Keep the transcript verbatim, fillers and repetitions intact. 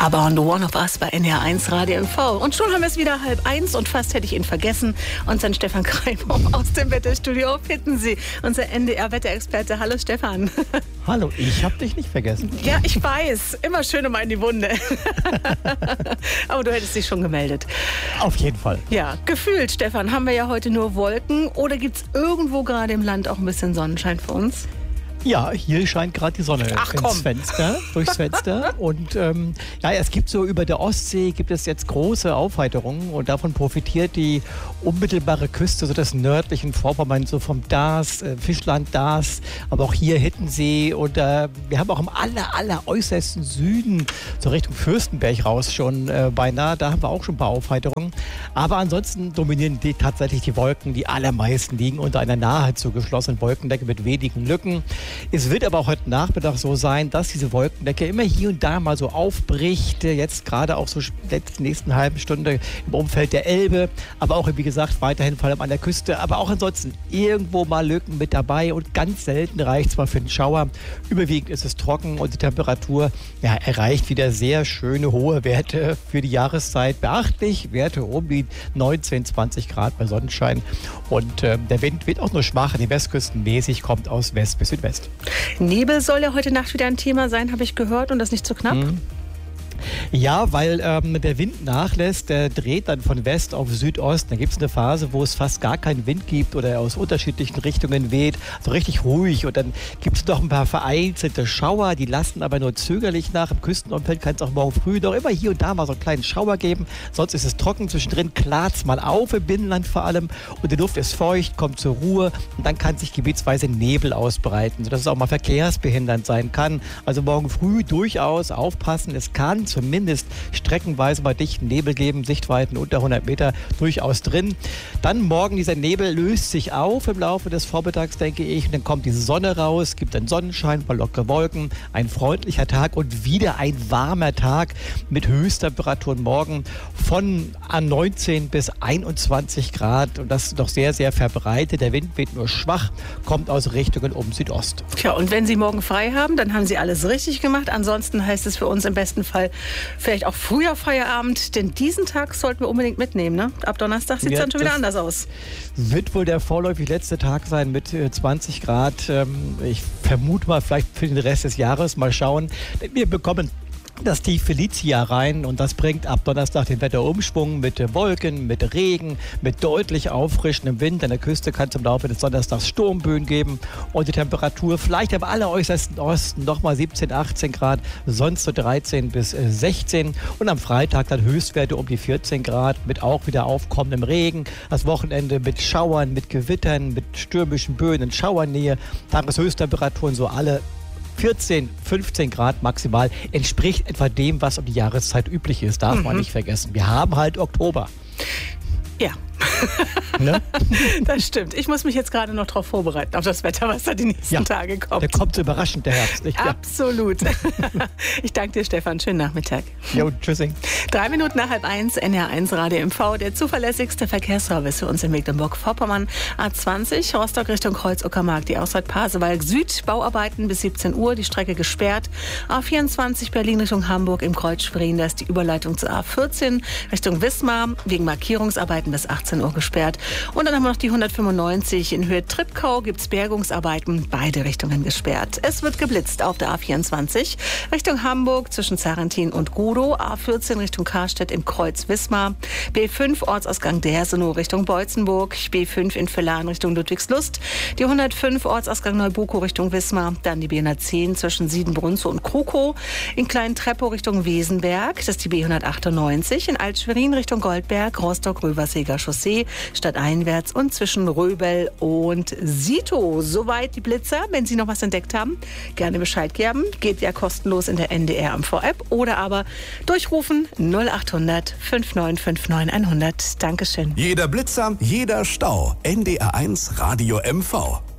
Aber on the One of Us bei N D R eins Radio M V. Und schon haben wir es wieder halb eins und fast hätte ich ihn vergessen. Unseren Stefan Kreimhoff aus dem Wetterstudio bitten Sie. Unser N D R-Wetterexperte. Hallo Stefan. Hallo, ich habe dich nicht vergessen. Ja, ich weiß. Immer schön immer in die Wunde. Aber du hättest dich schon gemeldet. Auf jeden Fall. Ja, gefühlt, Stefan, haben wir ja heute nur Wolken. Oder gibt es irgendwo gerade im Land auch ein bisschen Sonnenschein für uns? Ja, hier scheint gerade die Sonne Ach, ins komm. Fenster, durchs Fenster. Und ähm, ja, es gibt so über der Ostsee gibt es jetzt große Aufheiterungen und davon profitiert die unmittelbare Küste, so des nördlichen Vorpommern, so vom Daas, äh, Fischland, Daas, aber auch hier Hittensee und äh, wir haben auch im aller, aller äußersten Süden, so Richtung Fürstenberg raus schon äh, beinahe, da haben wir auch schon ein paar Aufheiterungen. Aber ansonsten dominieren die, tatsächlich die Wolken, die allermeisten liegen unter einer nahezu geschlossenen Wolkendecke mit wenigen Lücken. Es wird aber auch heute Nachmittag so sein, dass diese Wolkendecke immer hier und da mal so aufbricht. Jetzt gerade auch so in der nächsten halben Stunde im Umfeld der Elbe. Aber auch, wie gesagt, weiterhin vor allem an der Küste. Aber auch ansonsten irgendwo mal Lücken mit dabei. Und ganz selten reicht es mal für einen Schauer. Überwiegend ist es trocken und die Temperatur ja, erreicht wieder sehr schöne hohe Werte für die Jahreszeit. Beachtlich Werte um die neunzehn, zwanzig Grad bei Sonnenschein. Und äh, der Wind wird auch nur schwach. An den Westküsten mäßig, kommt aus West bis Südwest. Nebel soll ja heute Nacht wieder ein Thema sein, habe ich gehört, und das nicht zu knapp. Mhm. Ja, weil ähm, der Wind nachlässt, der dreht dann von West auf Südost. Da gibt es eine Phase, wo es fast gar keinen Wind gibt oder aus unterschiedlichen Richtungen weht. So richtig ruhig. Und dann gibt es noch ein paar vereinzelte Schauer, die lassen aber nur zögerlich nach. Im Küstenumfeld kann es auch morgen früh noch immer hier und da mal so einen kleinen Schauer geben. Sonst ist es trocken. Zwischendrin klart es mal auf, im Binnenland vor allem. Und die Luft ist feucht, kommt zur Ruhe. Und dann kann sich gebietsweise Nebel ausbreiten, sodass es auch mal verkehrsbehindernd sein kann. Also morgen früh durchaus aufpassen. Es kann zumindest streckenweise bei dichten Nebel geben, Sichtweiten unter hundert Meter durchaus drin. Dann morgen dieser Nebel löst sich auf im Laufe des Vormittags, denke ich. Und dann kommt die Sonne raus, gibt einen Sonnenschein, ein paar lockere Wolken, ein freundlicher Tag und wieder ein warmer Tag mit Höchsttemperaturen morgen von neunzehn bis einundzwanzig Grad. Und das ist noch sehr, sehr verbreitet. Der Wind weht nur schwach, kommt aus Richtungen um Südost. Tja, und wenn Sie morgen frei haben, dann haben Sie alles richtig gemacht. Ansonsten heißt es für uns im besten Fall vielleicht auch früher Feierabend, denn diesen Tag sollten wir unbedingt mitnehmen. Ne? Ab Donnerstag sieht es Ja, dann schon wieder anders aus. Wird wohl der vorläufig letzte Tag sein mit äh, zwanzig Grad. Ähm, ich vermute mal vielleicht für den Rest des Jahres. Mal schauen. Wir bekommen das Tief Felicia rein und das bringt ab Donnerstag den Wetterumschwung mit äh, Wolken, mit Regen, mit deutlich auffrischendem Wind. An der Küste kann es im Laufe des Donnerstags Sturmböen geben und die Temperatur vielleicht am alleräußersten Osten nochmal siebzehn, achtzehn Grad, sonst so dreizehn bis sechzehn und am Freitag dann Höchstwerte um die vierzehn Grad mit auch wieder aufkommendem Regen. Das Wochenende mit Schauern, mit Gewittern, mit stürmischen Böen in Schauernähe. Tageshöchsttemperaturen so alle vierzehn, fünfzehn Grad maximal, entspricht etwa dem, was um die Jahreszeit üblich ist. Darf mhm. man nicht vergessen. Wir haben halt Oktober. Ja. Ne? Das stimmt. Ich muss mich jetzt gerade noch darauf vorbereiten, auf das Wetter, was da die nächsten ja, Tage kommt. Der kommt so überraschend, der Herbst. Nicht? Absolut. Ich danke dir, Stefan. Schönen Nachmittag. Jo, tschüssing. Drei Minuten nach halb eins, N D R eins Radio M V, der zuverlässigste Verkehrsservice für uns in Mecklenburg-Vorpommern. A zwanzig, Rostock Richtung Kreuz-Uckermark, die Ausfahrt Pasewalk Süd, Bauarbeiten bis siebzehn Uhr, die Strecke gesperrt. A vierundzwanzig, Berlin Richtung Hamburg im Kreuz Schwerin, da ist die Überleitung zur A vierzehn Richtung Wismar, wegen Markierungsarbeiten bis achtzehn Uhr gesperrt. Und dann haben wir noch die hundertfünfundneunzig in Höhe Treptow, gibt es Bergungsarbeiten, beide Richtungen gesperrt. Es wird geblitzt auf der A vierundzwanzig Richtung Hamburg zwischen Zarentin und Gudow, A vierzehn Richtung Karstedt im Kreuz Wismar, B fünf Ortsausgang Dersenow Richtung Beutzenburg, B fünf in Villahn Richtung Ludwigslust, die hundertfünf Ortsausgang Neubukow Richtung Wismar, dann die B hundertzehn zwischen Siedenbrunzow und Krukow, in Klein-Treppow Richtung Wesenberg, das ist die B hundertachtundneunzig, in Alt-Schwerin Richtung Goldberg, Rostock-Röverseger Chaussee, stadteinwärts und zwischen Röbel und Sito. Soweit die Blitzer. Wenn Sie noch was entdeckt haben, gerne Bescheid geben. Geht ja kostenlos in der N D R M V-App oder aber durchrufen null achthundert neunundfünfzig neunundfünfzig hundert. Dankeschön. Jeder Blitzer, jeder Stau. N D R eins Radio M V.